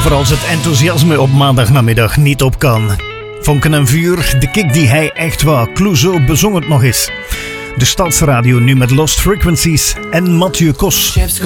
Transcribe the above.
voor als het enthousiasme op maandagnamiddag niet op kan. Vonken en vuur, de kick die hij echt wou. Clouseau bezong het nog eens. De Stadsradio nu met Lost Frequencies en Mathieu Kos. Ships